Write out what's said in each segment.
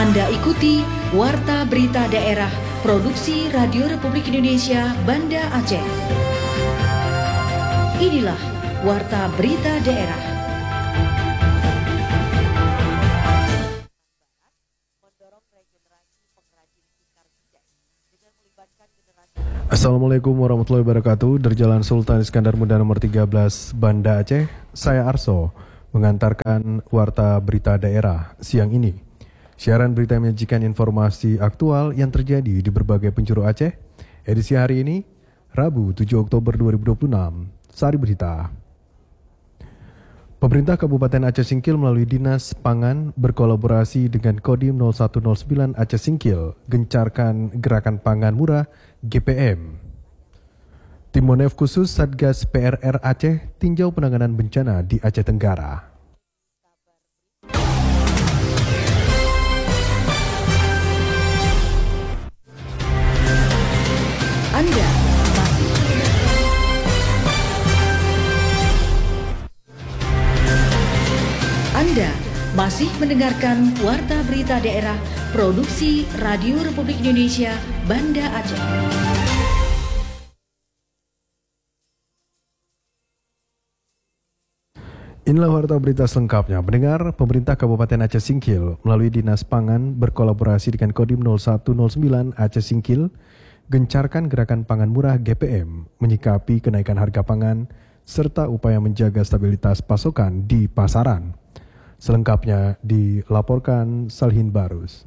Anda ikuti Warta Berita Daerah Produksi Radio Republik Indonesia Banda Aceh. Inilah Warta Berita Daerah. Assalamualaikum warahmatullahi wabarakatuh. Dari Jalan Sultan Iskandar Muda nomor 13 Banda Aceh, saya Arso mengantarkan Warta Berita Daerah siang ini. Siaran berita menyajikan informasi aktual yang terjadi di berbagai penjuru Aceh. Edisi hari ini, Rabu 7 Oktober 2026. Sari Berita. Pemerintah Kabupaten Aceh Singkil melalui Dinas Pangan berkolaborasi dengan Kodim 0109 Aceh Singkil gencarkan gerakan pangan murah GPM. Tim Monef khusus Satgas PRR Aceh tinjau penanganan bencana di Aceh Tenggara. Anda masih mendengarkan Warta Berita Daerah Produksi Radio Republik Indonesia Banda Aceh. Inilah Warta Berita selengkapnya. Pendengar, pemerintah Kabupaten Aceh Singkil melalui Dinas Pangan berkolaborasi dengan Kodim 0109 Aceh Singkil gencarkan gerakan pangan murah GPM menyikapi kenaikan harga pangan serta upaya menjaga stabilitas pasokan di pasaran. Selengkapnya dilaporkan Salhin Barus.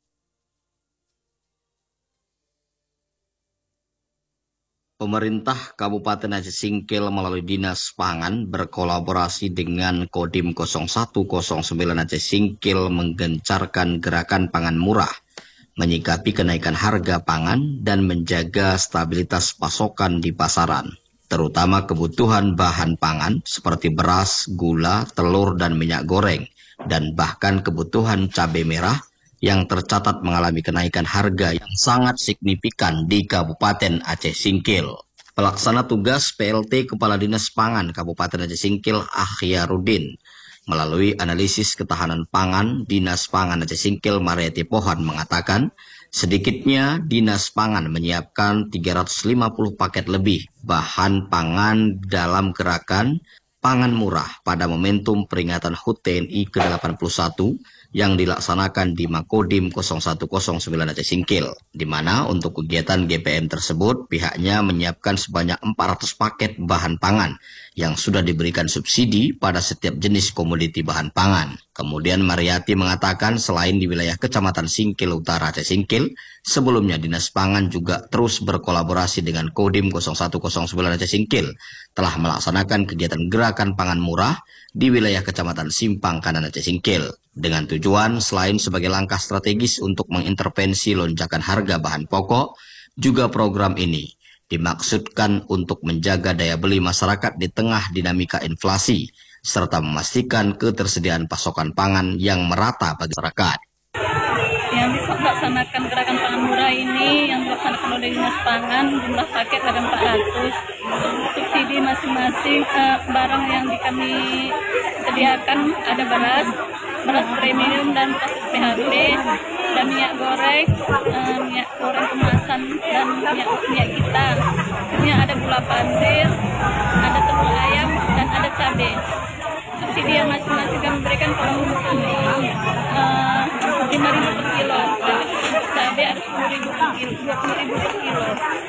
Pemerintah Kabupaten Aceh Singkil melalui Dinas Pangan berkolaborasi dengan Kodim 0109 Aceh Singkil menggencarkan gerakan pangan murah, menyikapi kenaikan harga pangan dan menjaga stabilitas pasokan di pasaran, terutama kebutuhan bahan pangan seperti beras, gula, telur, dan minyak goreng, dan bahkan kebutuhan cabai merah yang tercatat mengalami kenaikan harga yang sangat signifikan di Kabupaten Aceh Singkil. Pelaksana tugas PLT Kepala Dinas Pangan Kabupaten Aceh Singkil Akhyarudin melalui analisis ketahanan pangan Dinas Pangan Aceh Singkil Mariati Pohan mengatakan, sedikitnya Dinas Pangan menyiapkan 350 paket lebih bahan pangan dalam gerakan pangan murah pada momentum peringatan HUT TNI ke-81 yang dilaksanakan di Makodim 0109 Aceh Singkil, di mana untuk kegiatan GPM tersebut pihaknya menyiapkan sebanyak 400 paket bahan pangan yang sudah diberikan subsidi pada setiap jenis komoditi bahan pangan. Kemudian Mariati mengatakan selain di wilayah Kecamatan Singkil Utara Aceh Singkil, sebelumnya Dinas Pangan juga terus berkolaborasi dengan Kodim 0109 Aceh Singkil telah melaksanakan kegiatan gerakan pangan murah di wilayah Kecamatan Simpang Kanan Aceh Singkil dengan tujuan selain sebagai langkah strategis untuk mengintervensi lonjakan harga bahan pokok, juga program ini dimaksudkan untuk menjaga daya beli masyarakat di tengah dinamika inflasi serta memastikan ketersediaan pasokan pangan yang merata bagi masyarakat. Yang dilaksanakan gerakan pangan murah ini yang dilaksanakan oleh Dinas Pangan, jumlah paket ada 400. Subsidi masing-masing barang yang kami sediakan ada beras premium dan beras PHP, dan minyak goreng kemasan dan minyak kita. Ini ada gula pasir, ada telur ayam dan ada cabai. Subsidi yang masing-masing kami berikan kalau kami 5.000 per kilo, dan cabai ada 10.000 per kilo, 20.000 per kilo.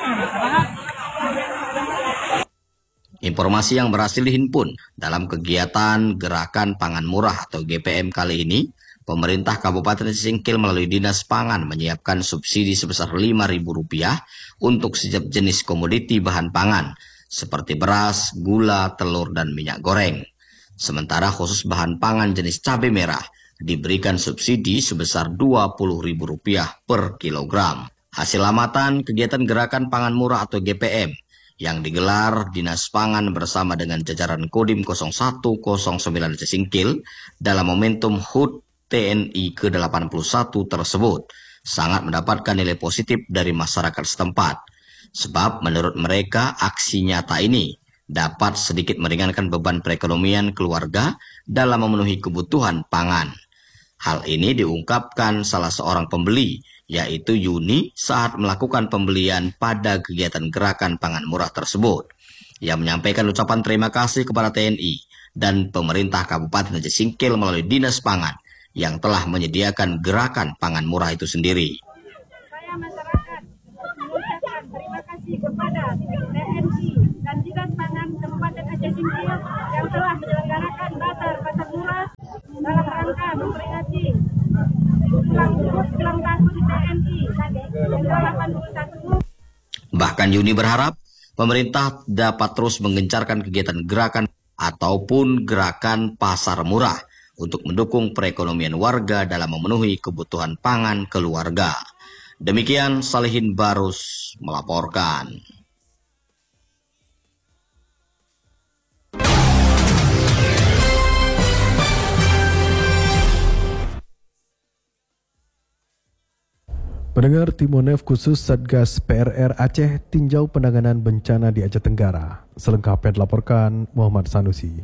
Informasi yang berhasil dihimpun dalam kegiatan Gerakan Pangan Murah atau GPM kali ini, pemerintah Kabupaten Singkil melalui Dinas Pangan menyiapkan subsidi sebesar Rp5.000 untuk setiap jenis komoditi bahan pangan, seperti beras, gula, telur, dan minyak goreng. Sementara khusus bahan pangan jenis cabai merah diberikan subsidi sebesar Rp20.000 per kilogram. Hasil amatan kegiatan Gerakan Pangan Murah atau GPM yang digelar Dinas Pangan bersama dengan jajaran Kodim 0109 Aceh Singkil dalam momentum HUT TNI ke-81 tersebut sangat mendapatkan nilai positif dari masyarakat setempat. Sebab menurut mereka aksi nyata ini dapat sedikit meringankan beban perekonomian keluarga dalam memenuhi kebutuhan pangan. Hal ini diungkapkan salah seorang pembeli, yaitu Yuni, saat melakukan pembelian pada kegiatan gerakan pangan murah tersebut. Ia menyampaikan ucapan terima kasih kepada TNI dan pemerintah Kabupaten Aceh Singkil melalui Dinas Pangan yang telah menyediakan gerakan pangan murah itu sendiri. Saya masyarakat mengucapkan terima kasih kepada TNI dan Dinas Pangan Kabupaten Aceh Singkil yang telah menyelenggarakan pasar murah dalam rangka memperingati ulang tahun TNI yang ke-81. Bahkan Yuni berharap pemerintah dapat terus menggencarkan kegiatan gerakan ataupun gerakan pasar murah untuk mendukung perekonomian warga dalam memenuhi kebutuhan pangan keluarga. Demikian Salihin Barus melaporkan. Pendengar, Timonef khusus Satgas PRR Aceh tinjau penanganan bencana di Aceh Tenggara. Selengkapnya dilaporkan Muhammad Sanusi.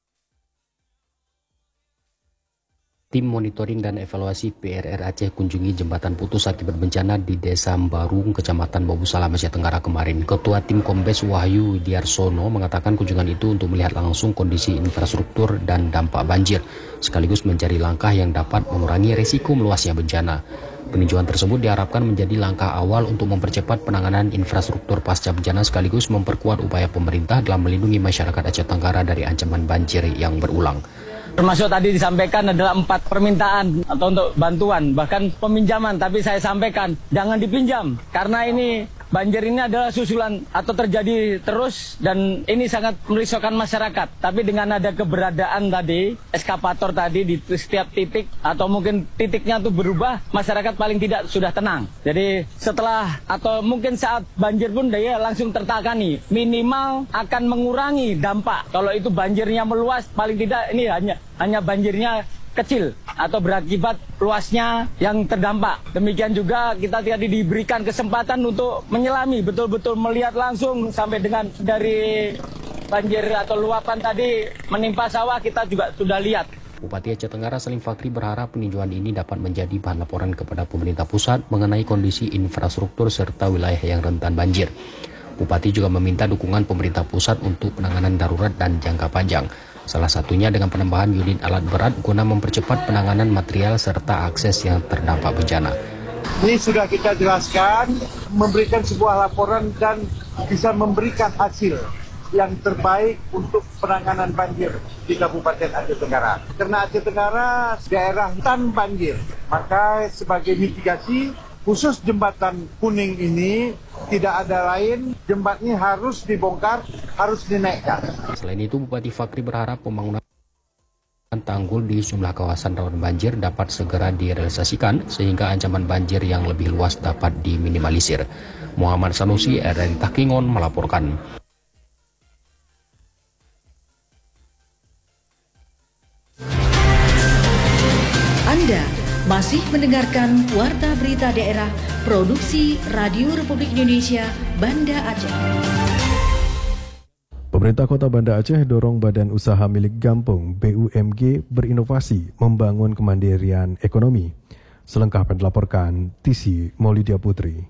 Tim monitoring dan evaluasi PRR Aceh kunjungi jembatan putus akibat bencana di Desa Mbarung, Kecamatan Bobu Salam, Aceh Tenggara kemarin. Ketua Tim Kombes Wahyu Widiarsono mengatakan kunjungan itu untuk melihat langsung kondisi infrastruktur dan dampak banjir, sekaligus mencari langkah yang dapat mengurangi resiko meluasnya bencana. Peninjauan tersebut diharapkan menjadi langkah awal untuk mempercepat penanganan infrastruktur pasca bencana sekaligus memperkuat upaya pemerintah dalam melindungi masyarakat Aceh Tenggara dari ancaman banjir yang berulang. Termasuk tadi disampaikan adalah 4 permintaan atau untuk bantuan, bahkan peminjaman. Tapi saya sampaikan, jangan dipinjam. Karena ini banjir ini adalah susulan atau terjadi terus dan ini sangat merisaukan masyarakat. Tapi dengan ada keberadaan tadi, eskapator tadi di setiap titik atau mungkin titiknya itu berubah, masyarakat paling tidak sudah tenang. Jadi setelah atau mungkin saat banjir pun dia langsung tertangani. Minimal akan mengurangi dampak. Kalau itu banjirnya meluas, paling tidak ini hanya banjirnya kecil atau berakibat luasnya yang terdampak. Demikian juga kita tadi diberikan kesempatan untuk menyelami, betul-betul melihat langsung sampai dengan dari banjir atau luapan tadi menimpa sawah kita juga sudah lihat. Bupati Aceh Tenggara Salim Fakri berharap peninjauan ini dapat menjadi bahan laporan kepada pemerintah pusat mengenai kondisi infrastruktur serta wilayah yang rentan banjir. Bupati juga meminta dukungan pemerintah pusat untuk penanganan darurat dan jangka panjang. Salah satunya dengan penambahan unit alat berat guna mempercepat penanganan material serta akses yang terdampak bencana. Ini sudah kita jelaskan, memberikan sebuah laporan dan bisa memberikan hasil yang terbaik untuk penanganan banjir di Kabupaten Aceh Tenggara. Karena Aceh Tenggara daerah rentan banjir, maka sebagai mitigasi khusus jembatan kuning ini tidak ada lain, jembatannya harus dibongkar, harus dinaikkan. Selain itu, Bupati Fakri berharap pembangunan tanggul di sejumlah kawasan rawan banjir dapat segera direalisasikan sehingga ancaman banjir yang lebih luas dapat diminimalisir. Muhammad Sanusi, RRI Takingon melaporkan. Anda masih mendengarkan Warta Berita Daerah Produksi Radio Republik Indonesia Banda Aceh. Pemerintah Kota Banda Aceh dorong Badan Usaha Milik Gampung BUMG berinovasi membangun kemandirian ekonomi. Selengkapnya dilaporkan Tisi Maulidia Putri.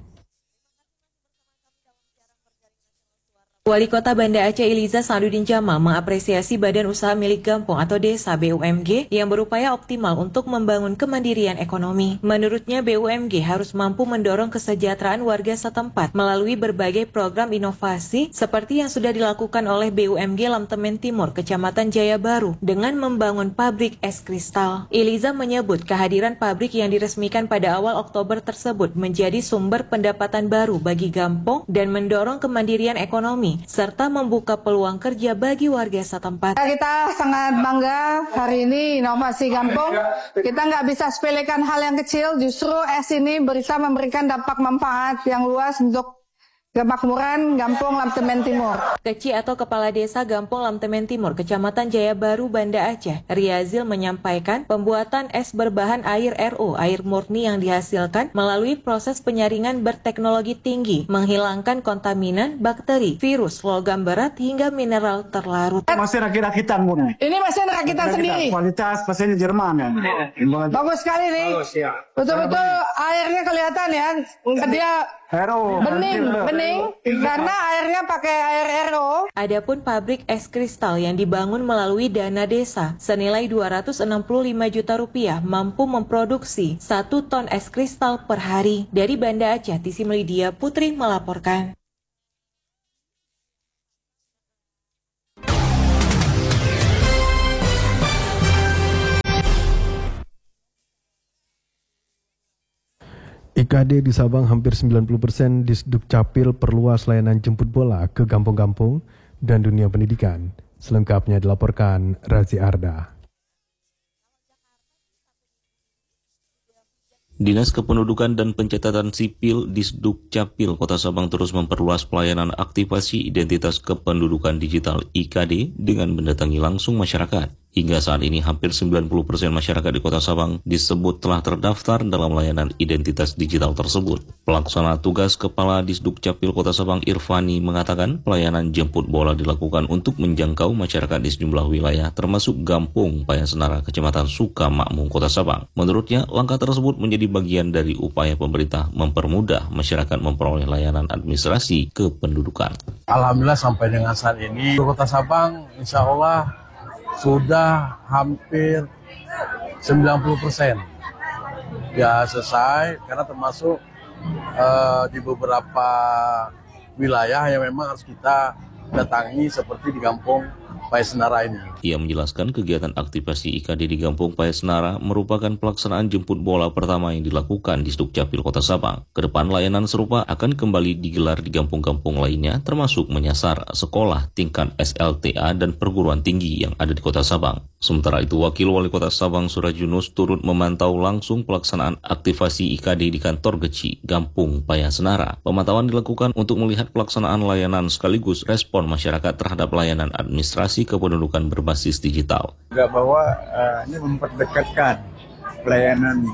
Wali Kota Banda Aceh Iliza Sadudin Jamal mengapresiasi Badan Usaha Milik Gampung atau Desa BUMG yang berupaya optimal untuk membangun kemandirian ekonomi. Menurutnya BUMG harus mampu mendorong kesejahteraan warga setempat melalui berbagai program inovasi seperti yang sudah dilakukan oleh BUMG Lamtemen Timur, Kecamatan Jaya Baru dengan membangun pabrik es kristal. Iliza menyebut kehadiran pabrik yang diresmikan pada awal Oktober tersebut menjadi sumber pendapatan baru bagi Gampung dan mendorong kemandirian ekonomi serta membuka peluang kerja bagi warga setempat. Kita sangat bangga hari ini inovasi Gampung. Kita nggak bisa sepelekan hal yang kecil, justru es ini bisa memberikan dampak manfaat yang luas untuk Kemakmuran Gampong Lamtemen Timur. Keci atau Kepala Desa Gampong Lamtemen Timur, Kecamatan Jaya Baru, Banda Aceh, Riazil menyampaikan pembuatan es berbahan air RO, air murni yang dihasilkan melalui proses penyaringan berteknologi tinggi, menghilangkan kontaminan, bakteri, virus, logam berat hingga mineral terlarut. Masih rakitan murni. Ini masih rakitan sendiri. Kualitas mesinnya Jerman ya. Bagus sekali nih. Bagus, ya. Betul-betul airnya kelihatan ya. Dia bening karena airnya pakai air RO. Adapun pabrik es kristal yang dibangun melalui dana desa senilai 265 juta rupiah mampu memproduksi 1 ton es kristal per hari. Dari Banda Aceh, Tisi Melidia Putri melaporkan. IKD di Sabang hampir 90% di Dukcapil perluas layanan jemput bola ke kampung-kampung dan dunia pendidikan. Selengkapnya dilaporkan Razi Arda. Dinas Kependudukan dan Pencatatan Sipil Disdukcapil Kota Sabang terus memperluas pelayanan aktivasi identitas kependudukan digital IKD dengan mendatangi langsung masyarakat. Hingga saat ini hampir 90% masyarakat di Kota Sabang disebut telah terdaftar dalam layanan identitas digital tersebut. Pelaksana tugas Kepala Disdukcapil Kota Sabang Irfani mengatakan pelayanan jemput bola dilakukan untuk menjangkau masyarakat di sejumlah wilayah termasuk Gampong Payasenara, Kecamatan Sukamakmur, Kota Sabang. Menurutnya, langkah tersebut menjadi bagian dari upaya pemerintah mempermudah masyarakat memperoleh layanan administrasi kependudukan. Alhamdulillah sampai dengan saat ini Kota Sabang insya Allah sudah hampir 90% ya selesai, karena termasuk di beberapa wilayah yang memang harus kita datangi seperti di Gampong Payasenara ini. Ia menjelaskan kegiatan aktivasi IKD di Gampong Payasenara merupakan pelaksanaan jemput bola pertama yang dilakukan di Dukcapil Kota Sabang. Kedepan layanan serupa akan kembali digelar di kampung-kampung lainnya termasuk menyasar sekolah tingkat SLTA dan perguruan tinggi yang ada di Kota Sabang. Sementara itu, Wakil Wali Kota Sabang Surajunus turut memantau langsung pelaksanaan aktivasi IKD di kantor Geci, Gampong Payasenara. Pemantauan dilakukan untuk melihat pelaksanaan layanan sekaligus respon masyarakat terhadap layanan administrasi kependudukan berbasis digital. Juga bahwa ini memperdekatkan pelayanan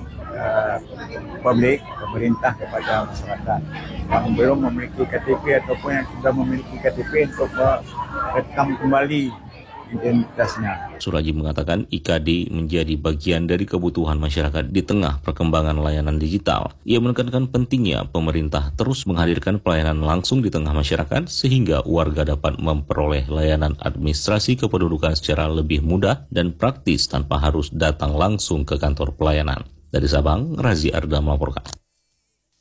publik, pemerintah kepada masyarakat yang belum memiliki KTP ataupun yang sudah memiliki KTP untuk merekam kembali identitasnya. Suraji mengatakan IKD menjadi bagian dari kebutuhan masyarakat di tengah perkembangan layanan digital. Ia menekankan pentingnya pemerintah terus menghadirkan pelayanan langsung di tengah masyarakat sehingga warga dapat memperoleh layanan administrasi kependudukan secara lebih mudah dan praktis tanpa harus datang langsung ke kantor pelayanan. Dari Sabang, Razi Arda melaporkan.